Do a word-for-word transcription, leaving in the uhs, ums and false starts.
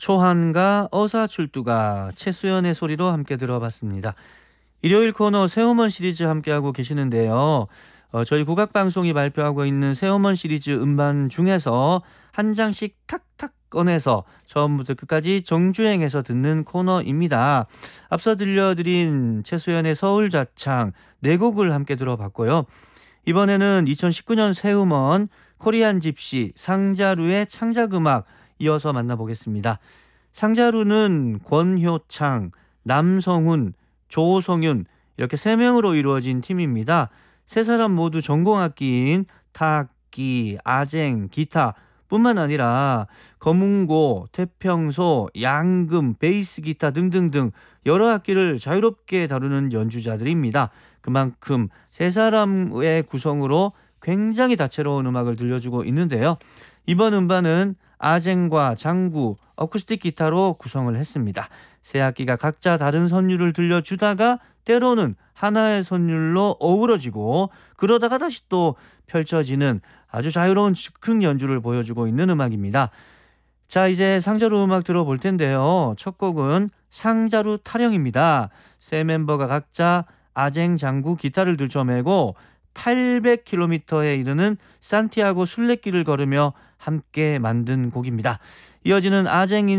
초한과 어사출두가 최수연의 소리로 함께 들어봤습니다. 일요일 코너 새우먼 시리즈 함께하고 계시는데요. 어, 저희 국악방송이 발표하고 있는 새우먼 시리즈 음반 중에서 한 장씩 탁탁 꺼내서 처음부터 끝까지 정주행해서 듣는 코너입니다. 앞서 들려드린 최수연의 서울자창 네 곡을 함께 들어봤고요. 이번에는 이천십구 년 새우먼 코리안 집시 상자루의 창작음악 이어서 만나보겠습니다. 상자루는 권효창, 남성훈, 조성윤 이렇게 세 명으로 이루어진 팀입니다. 세 사람 모두 전공악기인 타악기, 아쟁, 기타 뿐만 아니라 거문고, 태평소, 양금, 베이스 기타 등등등 여러 악기를 자유롭게 다루는 연주자들입니다. 그만큼 세 사람의 구성으로 굉장히 다채로운 음악을 들려주고 있는데요. 이번 음반은 아쟁과 장구, 어쿠스틱 기타로 구성을 했습니다. 세 악기가 각자 다른 선율을 들려주다가 때로는 하나의 선율로 어우러지고 그러다가 다시 또 펼쳐지는 아주 자유로운 즉흥 연주를 보여주고 있는 음악입니다. 자, 이제 상자루 음악 들어볼 텐데요. 첫 곡은 상자루 타령입니다. 세 멤버가 각자 아쟁, 장구, 기타를 들쳐매고 팔백 킬로미터에 이르는 산티아고 순례길을 걸으며 함께 만든 곡입니다. 이어지는 아쟁